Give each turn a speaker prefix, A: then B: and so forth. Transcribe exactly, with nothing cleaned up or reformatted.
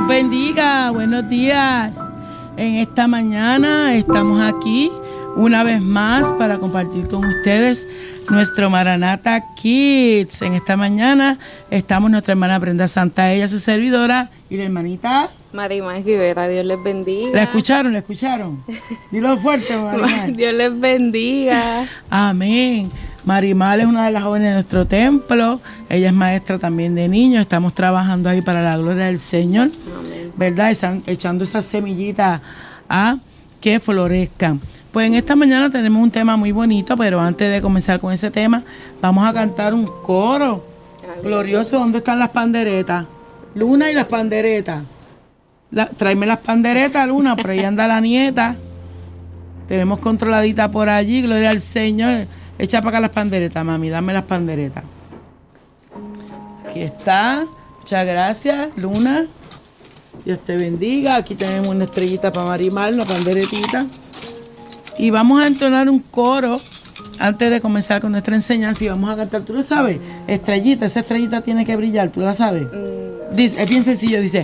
A: los bendiga, buenos días. En esta mañana estamos aquí una vez más para compartir con ustedes nuestro Maranata Kids. En esta mañana estamos nuestra hermana Brenda Santa, ella su servidora, y la hermanita
B: Marimar Rivera. Dios les bendiga.
A: ¿La escucharon? ¿La escucharon? Dilo fuerte, Marimar.
B: Dios les bendiga.
A: Amén. Marimar es una de las jóvenes de nuestro templo. Ella es maestra también de niños. Estamos trabajando ahí para la gloria del Señor.
B: Amén.
A: ¿Verdad? Están echando esas semillitas a que florezcan. Pues en esta mañana tenemos un tema muy bonito, pero antes de comenzar con ese tema, vamos a cantar un coro glorioso. ¿Dónde están las panderetas? Luna y las panderetas. La, tráeme las panderetas, Luna, por ahí anda la nieta. Tenemos controladita por allí, gloria al Señor. Echa para acá las panderetas, mami, dame las panderetas. Aquí está. Muchas gracias, Luna. Dios te bendiga. Aquí tenemos una estrellita para Marimar, una panderetita. Y vamos a entonar un coro antes de comenzar con nuestra enseñanza. Y vamos a cantar, ¿tú lo sabes? Estrellita, esa estrellita tiene que brillar, ¿tú la sabes? Mm. Dice, es bien sencillo, dice: